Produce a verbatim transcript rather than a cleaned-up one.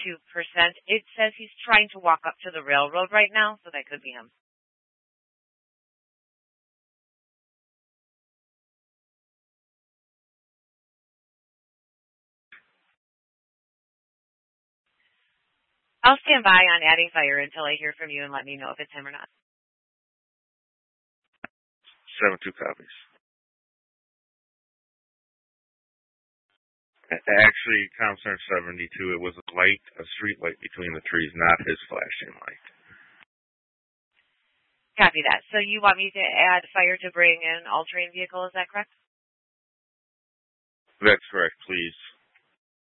two percent. It says he's trying to walk up to the railroad right now, so that could be him. I'll stand by on adding fire until I hear from you and let me know if it's him or not. seven two copies. Actually, Comcern seventy-two, it was a light, a street light between the trees, not his flashing light. Copy that. So you want me to add fire to bring an all-terrain vehicle, is that correct? That's correct, please.